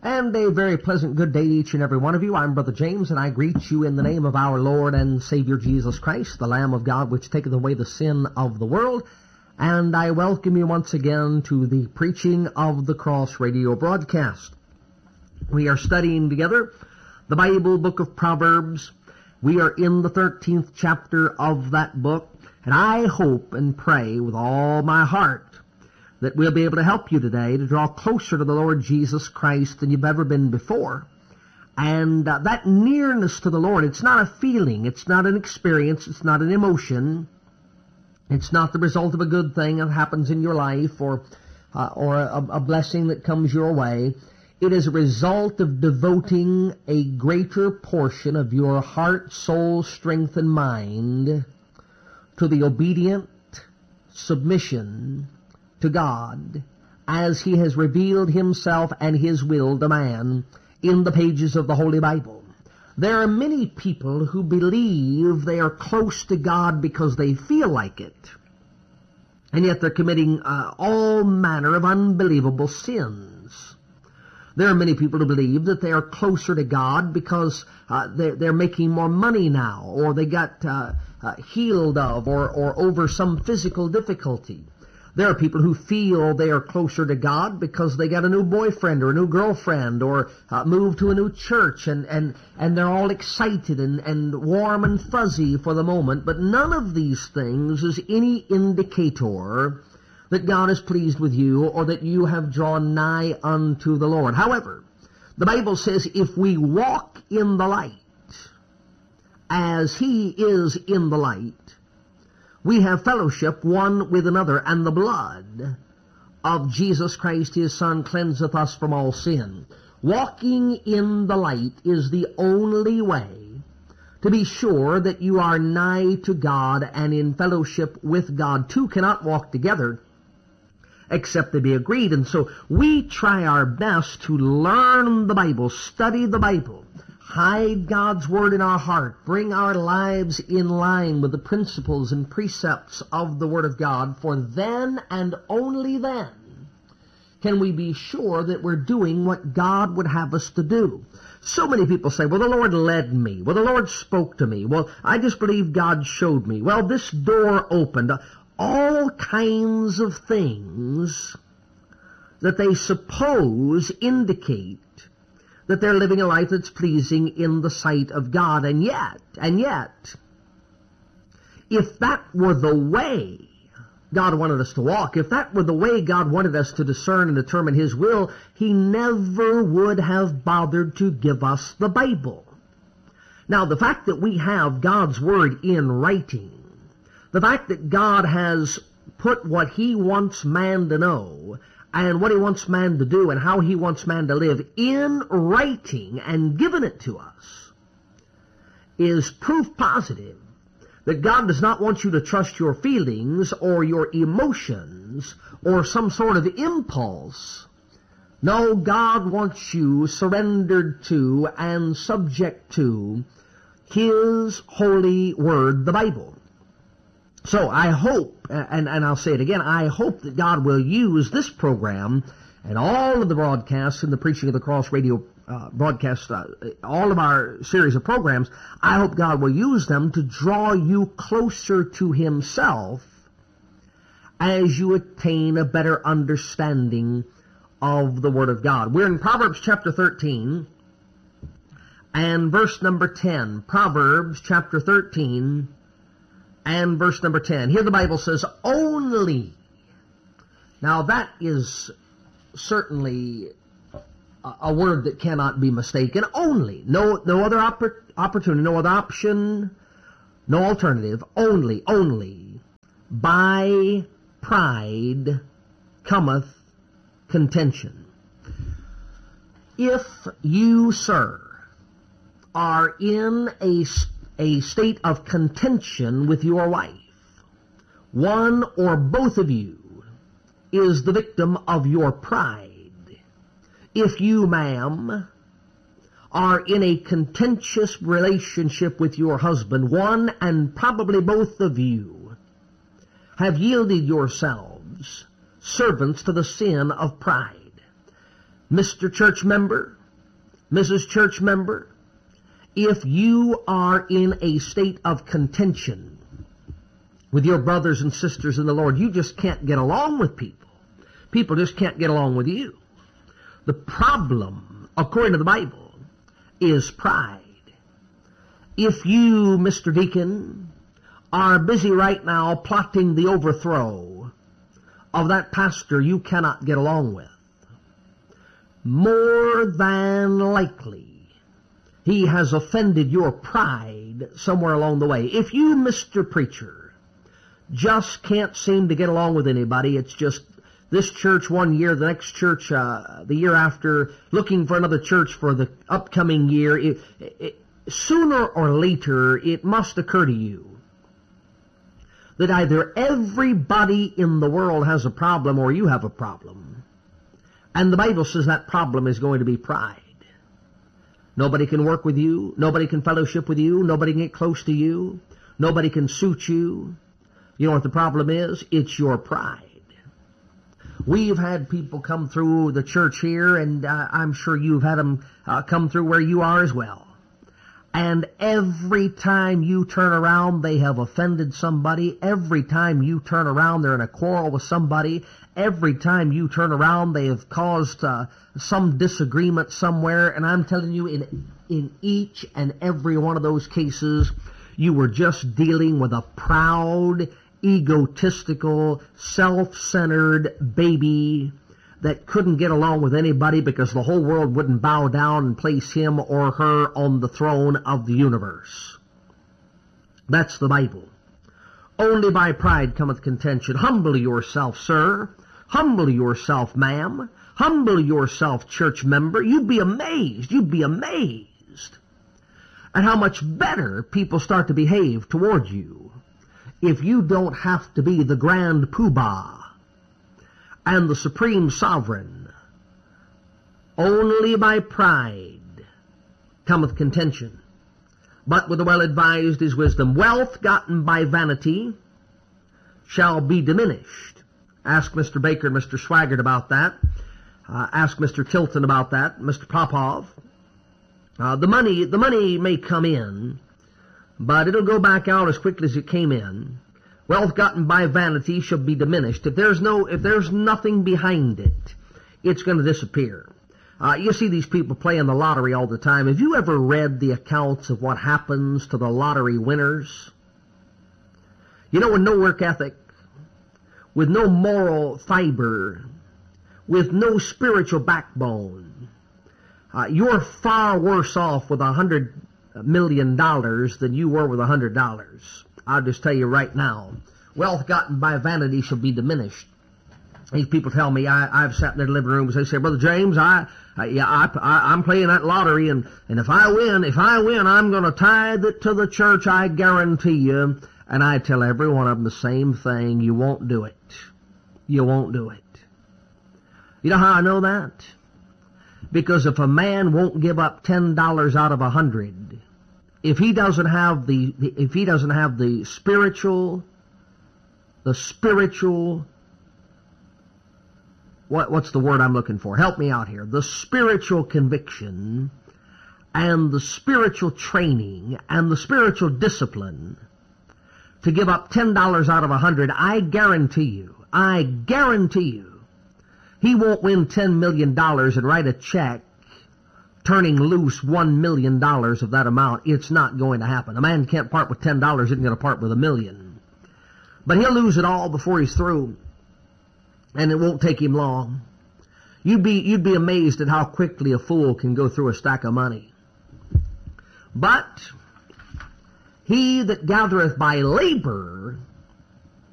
And a very pleasant good day to each and every one of you. I'm Brother James, and I greet you in the name of our Lord and Savior Jesus Christ, the Lamb of God, which taketh away the sin of the world. And I welcome you once again to the Preaching of the Cross radio broadcast. We are studying together the Bible book of Proverbs. We are in the 13th chapter of that book, and I hope and pray with all my heart that we'll be able to help you today to draw closer to the Lord Jesus Christ than you've ever been before. And that nearness to the Lord, it's not a feeling, it's not an experience, it's not an emotion, it's not the result of a good thing that happens in your life or a blessing that comes your way. It is a result of devoting a greater portion of your heart, soul, strength, and mind to the obedient submission to God as He has revealed Himself and His will to man in the pages of the Holy Bible. There are many people who believe they are close to God because they feel like it, and yet they're committing all manner of unbelievable sins. There are many people who believe that they are closer to God because they're making more money now, or they got healed of or over some physical difficulty. There are people who feel they are closer to God because they got a new boyfriend or a new girlfriend or moved to a new church, and they're all excited and warm and fuzzy for the moment. But none of these things is any indicator that God is pleased with you or that you have drawn nigh unto the Lord. However, the Bible says if we walk in the light as He is in the light, we have fellowship one with another, and the blood of Jesus Christ, His Son, cleanseth us from all sin. Walking in the light is the only way to be sure that you are nigh to God and in fellowship with God. Two cannot walk together except they be agreed. And so we try our best to learn the Bible, study the Bible, hide God's Word in our heart, bring our lives in line with the principles and precepts of the Word of God, for then and only then can we be sure that we're doing what God would have us to do. So many people say, well, the Lord led me. Well, the Lord spoke to me. Well, I just believe God showed me. Well, this door opened. All kinds of things that they suppose indicate that they're living a life that's pleasing in the sight of God. And yet, if that were the way God wanted us to walk, if that were the way God wanted us to discern and determine His will, He never would have bothered to give us the Bible. Now, the fact that we have God's Word in writing, the fact that God has put what He wants man to know and what He wants man to do and how He wants man to live in writing and given it to us is proof positive that God does not want you to trust your feelings or your emotions or some sort of impulse. No, God wants you surrendered to and subject to His holy Word, the Bible. So I hope, and I'll say it again, I hope that God will use this program and all of the broadcasts and the Preaching of the Cross radio broadcasts, all of our series of programs, I hope God will use them to draw you closer to Himself as you attain a better understanding of the Word of God. We're in Proverbs chapter 13 and verse number 10. Proverbs chapter 13 and verse number 10. Here the Bible says, only. Now that is certainly a word that cannot be mistaken. Only. No other opportunity, no other option, no alternative. Only. By pride cometh contention. If you, sir, are in a state of contention with your wife, one or both of you is the victim of your pride. If you, ma'am, are in a contentious relationship with your husband, one and probably both of you have yielded yourselves servants to the sin of pride. Mr. Church Member, Mrs. Church Member, if you are in a state of contention with your brothers and sisters in the Lord, you just can't get along with people. People just can't get along with you. The problem, according to the Bible, is pride. If you, Mr. Deacon, are busy right now plotting the overthrow of that pastor you cannot get along with, more than likely he has offended your pride somewhere along the way. If you, Mr. Preacher, just can't seem to get along with anybody, it's just this church one year, the next church the year after, looking for another church for the upcoming year, sooner or later it must occur to you that either everybody in the world has a problem or you have a problem. And the Bible says that problem is going to be pride. Nobody can work with you. Nobody can fellowship with you. Nobody can get close to you. Nobody can suit you. You know what the problem is? It's your pride. We've had people come through the church here, and I'm sure you've had them come through where you are as well. And every time you turn around, they have offended somebody. Every time you turn around, they're in a quarrel with somebody. Every time you turn around, they have caused some disagreement somewhere. And I'm telling you, in each and every one of those cases, you were just dealing with a proud, egotistical, self-centered baby that couldn't get along with anybody because the whole world wouldn't bow down and place him or her on the throne of the universe. That's the Bible. Only by pride cometh contention. Humble yourself, sir. Humble yourself, ma'am. Humble yourself, church member. You'd be amazed at how much better people start to behave toward you if you don't have to be the grand poobah and the supreme sovereign. Only by pride cometh contention, but with the well-advised is wisdom. Wealth gotten by vanity shall be diminished. Ask Mr. Baker and Mr. Swaggart about that. Ask Mr. Tilton about that, Mr. Popov. The money may come in, but it'll go back out as quickly as it came in. Wealth gotten by vanity shall be diminished. If there's nothing behind it, it's going to disappear. You see these people playing the lottery all the time. Have you ever read the accounts of what happens to the lottery winners? You know, with no work ethic, with no moral fiber, with no spiritual backbone, you're far worse off with $100 million than you were with $100. I'll just tell you right now, wealth gotten by vanity shall be diminished. These people tell me, I've sat in their living rooms, they say, Brother James, I'm playing that lottery, and if I win, I'm going to tithe it to the church, I guarantee you. And I tell every one of them the same thing, you won't do it. You won't do it. You know how I know that? Because if a man won't give up $10 out of 100, if he doesn't have the spiritual, what's the word I'm looking for? Help me out here. The spiritual conviction and the spiritual training and the spiritual discipline to give up $10 out of 100, I guarantee you, he won't win $10 million and write a check turning loose $1 million of that amount. It's not going to happen. A man can't part with $10, isn't going to part with $1 million. But he'll lose it all before he's through, and it won't take him long. You'd be amazed at how quickly a fool can go through a stack of money. But he that gathereth by labor